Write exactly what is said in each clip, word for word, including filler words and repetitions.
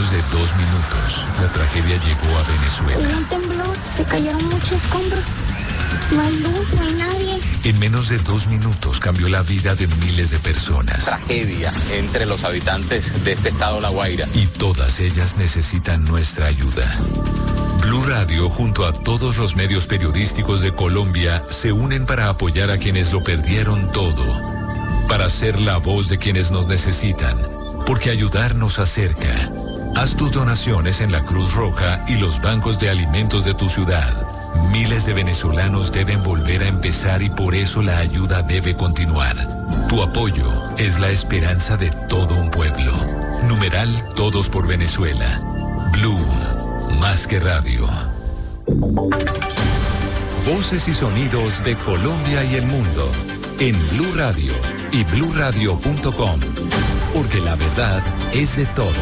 menos de dos minutos, la tragedia llegó a Venezuela. Hubo un temblor, se cayeron muchos escombros. No hay luz, no hay nadie. En menos de dos minutos cambió la vida de miles de personas. Tragedia entre los habitantes de este estado La Guaira. Y todas ellas necesitan nuestra ayuda. Blue Radio, junto a todos los medios periodísticos de Colombia, se unen para apoyar a quienes lo perdieron todo. Para ser la voz de quienes nos necesitan. Porque ayudar nos acerca. Haz tus donaciones en la Cruz Roja y los bancos de alimentos de tu ciudad. Miles de venezolanos deben volver a empezar y por eso la ayuda debe continuar. Tu apoyo es la esperanza de todo un pueblo. Numeral Todos por Venezuela. Blue, más que radio. Voces y sonidos de Colombia y el mundo en Blue Radio y blue radio punto com. Porque la verdad es de todos.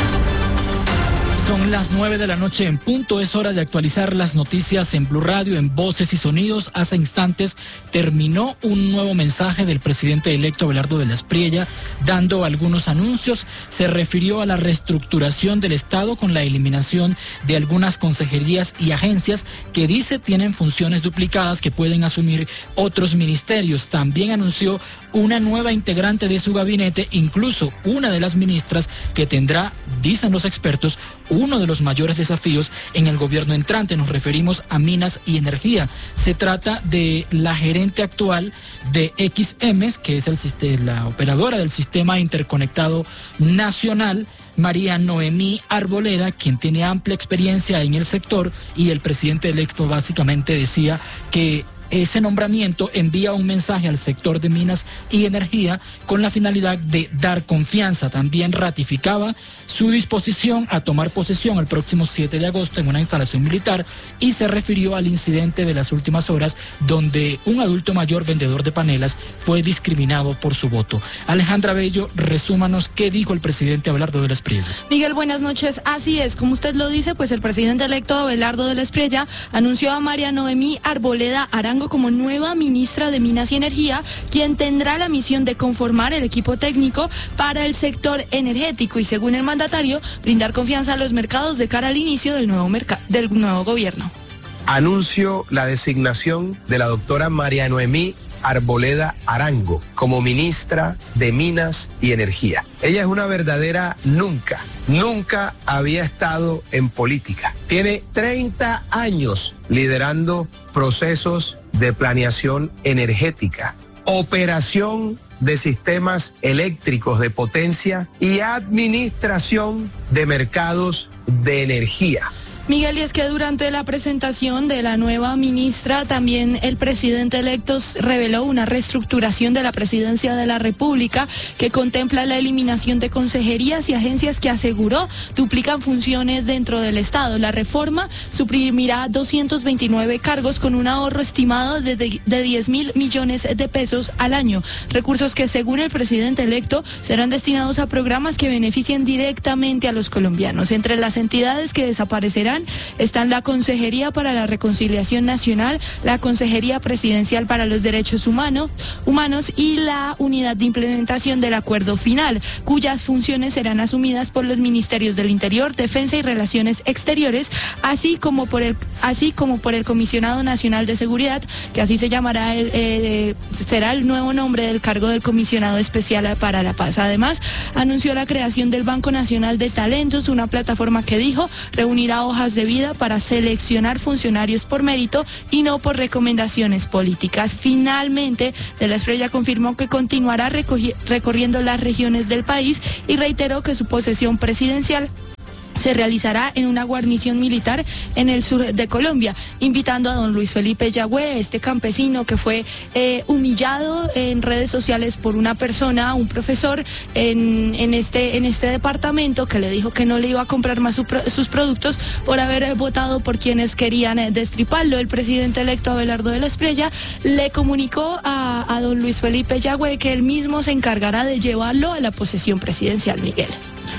Son las nueve de la noche en punto, es hora de actualizar las noticias en Blue Radio, en Voces y Sonidos. Hace instantes terminó un nuevo mensaje del presidente electo Abelardo de la Espriella, dando algunos anuncios. Se refirió a la reestructuración del Estado con la eliminación de algunas consejerías y agencias que dice tienen funciones duplicadas que pueden asumir otros ministerios. También anunció una nueva integrante de su gabinete, incluso una de las ministras que tendrá, dicen los expertos, uno de los mayores desafíos en el gobierno entrante. Nos referimos a Minas y Energía. Se trata de la gerente actual de X M S, que es el, la operadora del Sistema Interconectado Nacional, María Noemí Arboleda, quien tiene amplia experiencia en el sector, y el presidente electo básicamente decía que ese nombramiento envía un mensaje al sector de Minas y Energía con la finalidad de dar confianza. También ratificaba su disposición a tomar posesión el próximo siete de agosto en una instalación militar y se refirió al incidente de las últimas horas donde un adulto mayor vendedor de panelas fue discriminado por su voto. Alejandra Bello, resúmanos qué dijo el presidente Abelardo de la Espriella. Miguel, buenas noches. Así es, como usted lo dice, pues el presidente electo Abelardo de la Espriella anunció a María Noemí Arboleda Arango como nueva ministra de Minas y Energía, quien tendrá la misión de conformar el equipo técnico para el sector energético y, según el mandatario, brindar confianza a los mercados de cara al inicio del nuevo, merc- del nuevo gobierno. Anuncio la designación de la doctora María Noemí Arboleda Arango como ministra de Minas y Energía. Ella es una verdadera nunca, nunca había estado en política. Tiene treinta años liderando procesos de planeación energética, operación de sistemas eléctricos de potencia y administración de mercados de energía. Miguel, y es que durante la presentación de la nueva ministra, también el presidente electo reveló una reestructuración de la presidencia de la República que contempla la eliminación de consejerías y agencias que, aseguró, duplican funciones dentro del Estado. La reforma suprimirá doscientos veintinueve cargos con un ahorro estimado de, de, de diez mil millones de pesos al año. Recursos que, según el presidente electo, serán destinados a programas que beneficien directamente a los colombianos. Entre las entidades que desaparecerán están la Consejería para la Reconciliación Nacional, la Consejería Presidencial para los Derechos Humanos, Humanos y la Unidad de Implementación del Acuerdo Final, cuyas funciones serán asumidas por los Ministerios del Interior, Defensa y Relaciones Exteriores, así como por el, así como por el Comisionado Nacional de Seguridad, que así se llamará, el, eh, será el nuevo nombre del cargo del Comisionado Especial para la Paz. Además, anunció la creación del Banco Nacional de Talentos, una plataforma que, dijo, reunirá hojas de vida para seleccionar funcionarios por mérito y no por recomendaciones políticas. Finalmente, De la Espriella confirmó que continuará recorriendo las regiones del país y reiteró que su posesión presidencial se realizará en una guarnición militar en el sur de Colombia, invitando a don Luis Felipe Yagüe, este campesino que fue eh, humillado en redes sociales por una persona, un profesor en, en, este, en este departamento, que le dijo que no le iba a comprar más su, sus productos por haber eh, votado por quienes querían eh, destriparlo. El presidente electo Abelardo de la Espriella le comunicó a, a don Luis Felipe Yagüe que él mismo se encargará de llevarlo a la posesión presidencial. Miguel.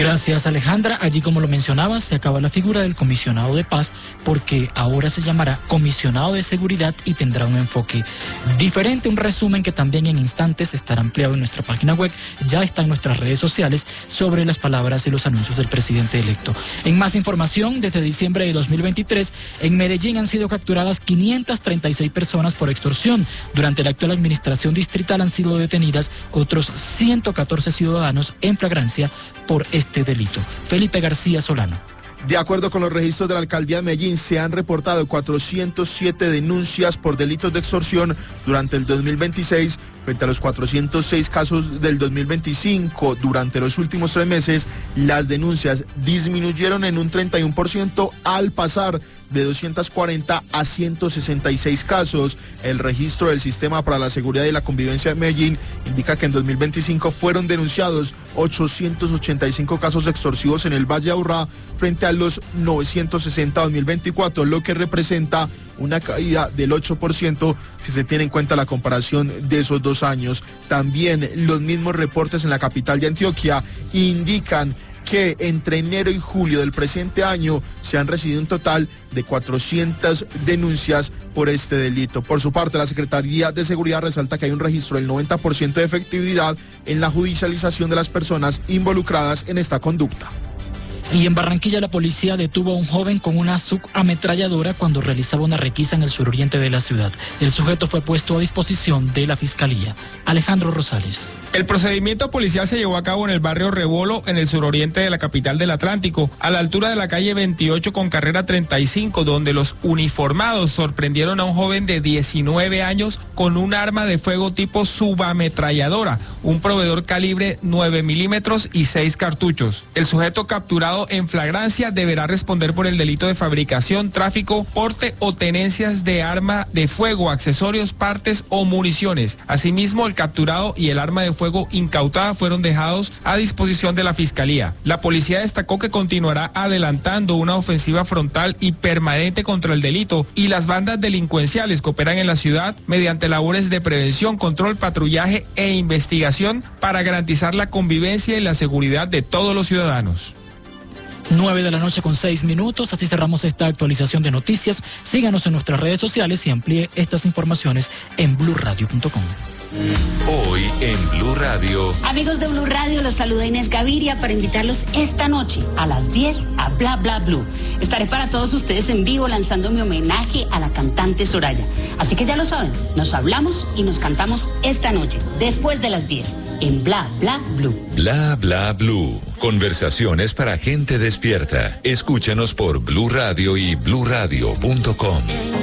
Gracias, Alejandra. Allí, como lo mencionabas, se acaba la figura del comisionado de paz porque ahora se llamará comisionado de seguridad y tendrá un enfoque diferente. Un resumen que también en instantes estará ampliado en nuestra página web. Ya está en nuestras redes sociales sobre las palabras y los anuncios del presidente electo. En más información, desde diciembre de dos mil veintitrés, en Medellín han sido capturadas quinientas treinta y seis personas por extorsión. Durante la actual administración distrital han sido detenidas otros ciento catorce ciudadanos en flagrancia por este delito. Felipe García Solano. De acuerdo con los registros de la alcaldía de Medellín, se han reportado cuatrocientas siete denuncias por delitos de extorsión durante el dos mil veintiséis, frente a los cuatrocientos seis casos del dos mil veinticinco. Durante los últimos tres meses, las denuncias disminuyeron en un treinta y uno por ciento al pasar de doscientos cuarenta a ciento sesenta y seis casos. El registro del Sistema para la Seguridad y la Convivencia de Medellín indica que en dos mil veinticinco fueron denunciados ochocientos ochenta y cinco casos extorsivos en el Valle de Aburrá frente a los novecientos sesenta en dos mil veinticuatro, lo que representa una caída del ocho por ciento si se tiene en cuenta la comparación de esos dos años. También los mismos reportes en la capital de Antioquia indican que entre enero y julio del presente año se han recibido un total de cuatrocientas denuncias por este delito. Por su parte, la Secretaría de Seguridad resalta que hay un registro del noventa por ciento de efectividad en la judicialización de las personas involucradas en esta conducta. Y en Barranquilla la policía detuvo a un joven con una subametralladora cuando realizaba una requisa en el suroriente de la ciudad. El sujeto fue puesto a disposición de la Fiscalía. Alejandro Rosales. El procedimiento policial se llevó a cabo en el barrio Rebolo, en el suroriente de la capital del Atlántico, a la altura de la calle veintiocho con carrera treinta y cinco, donde los uniformados sorprendieron a un joven de diecinueve años con un arma de fuego tipo subametralladora, un proveedor calibre nueve milímetros y seis cartuchos. El sujeto capturado en flagrancia deberá responder por el delito de fabricación, tráfico, porte o tenencias de arma de fuego, accesorios, partes o municiones. Asimismo, el capturado y el arma de fuego incautada fueron dejados a disposición de la Fiscalía. La policía destacó que continuará adelantando una ofensiva frontal y permanente contra el delito y las bandas delincuenciales que operan en la ciudad mediante labores de prevención, control, patrullaje e investigación para garantizar la convivencia y la seguridad de todos los ciudadanos. nueve de la noche con seis minutos, así cerramos esta actualización de noticias. Síganos en nuestras redes sociales y amplíe estas informaciones en blue radio punto com. Hoy en Blue Radio. Amigos de Blue Radio, los saluda Inés Gaviria para invitarlos esta noche a las diez a Bla Bla Blue. Estaré para todos ustedes en vivo lanzando mi homenaje a la cantante Soraya. Así que ya lo saben, nos hablamos y nos cantamos esta noche, después de las diez, en Bla Bla Blue. Bla Bla Blue. Conversaciones para gente despierta. Escúchanos por Blue Radio y blue radio punto com.